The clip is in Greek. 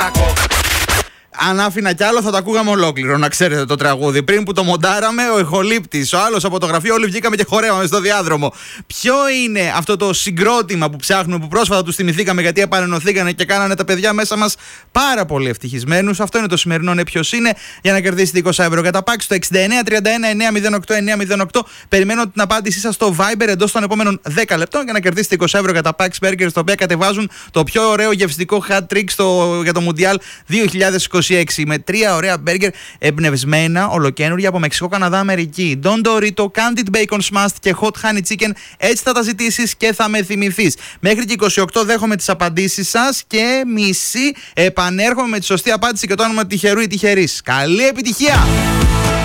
Αν άφηνα κι άλλο θα το ακούγαμε ολόκληρο, να ξέρετε το τραγούδι. Πριν που το μοντάραμε, ο ηχολήπτης, ο άλλος από το γραφείο, όλοι βγήκαμε και χορεύαμε στο διάδρομο. Ποιο είναι αυτό το συγκρότημα που ψάχνουμε, που πρόσφατα τους θυμηθήκαμε γιατί επανενωθήκανε και κάνανε τα παιδιά μέσα μας πάρα πολύ ευτυχισμένους? Αυτό είναι το σημερινό «Ναι, ποιος είναι», για να κερδίσετε 20 ευρώ για τα πακ στο 6931-908-908. Περιμένω την απάντησή σας στο Viber εντός των επόμενων 10 λεπτών για να κερδίσετε 20 ευρώ για τα Pax Burgers, τα οποία κατεβάζουν το πιο ωραίο γευστικό hat trick για το Mundial 2026. Με 3 ωραία μπέργκερ εμπνευσμένα, ολοκαίνουργια από Μεξικό, Καναδά, Αμερική. Don Dorito, Candied Bacon Smashed και Hot Honey Chicken. Έτσι θα τα ζητήσεις και θα με θυμηθείς. Μέχρι και 28 δέχομαι τις απαντήσεις σας και μισή επανέρχομαι με τη σωστή απάντηση και το όνομα τυχερού ή τυχερής. Καλή επιτυχία!